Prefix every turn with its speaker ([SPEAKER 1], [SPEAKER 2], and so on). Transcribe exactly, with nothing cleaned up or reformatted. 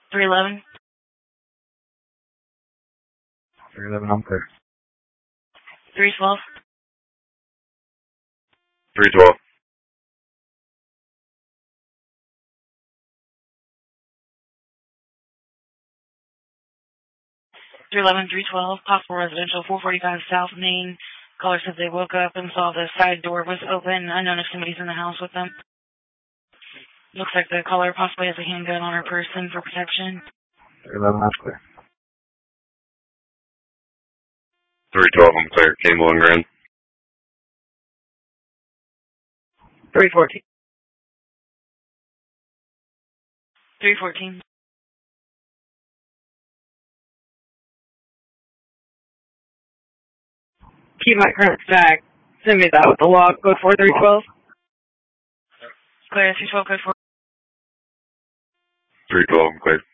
[SPEAKER 1] three eleven.
[SPEAKER 2] three eleven, I'm clear.
[SPEAKER 1] three twelve.
[SPEAKER 3] three twelve.
[SPEAKER 1] three eleven, three twelve, possible residential, four forty-five South Main. Caller said they woke up and saw the side door was open. Unknown if somebody's in the house with them. Looks like the caller possibly has a handgun on her person for protection.
[SPEAKER 2] three eleven, I'm clear.
[SPEAKER 3] three twelve, I'm clear. Campbell and Grand.
[SPEAKER 4] three fourteen.
[SPEAKER 1] three fourteen.
[SPEAKER 4] Keep my current stack. Send me that with the log. Code four three twelve.
[SPEAKER 1] Clear, three twelve, code four.
[SPEAKER 3] three twelve, I'm clear.